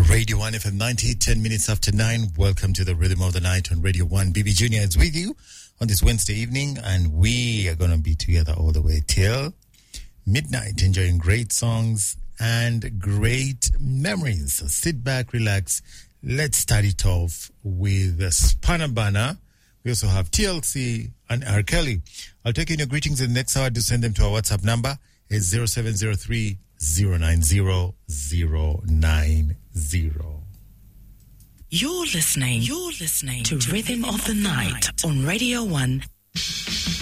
Radio 1 FM 90, 10 minutes after 9. Welcome to the Rhythm of the Night on Radio 1. BB Junior is with you on this Wednesday evening, and we are going to be together all the way till midnight, enjoying great songs and great memories. So sit back, relax. Let's start it off with Spanabana. We also have TLC and R. Kelly. I'll take in your greetings in the next hour. Do send them to our WhatsApp number. It's 0703 090 090. You're listening to Rhythm of the Night on Radio 1.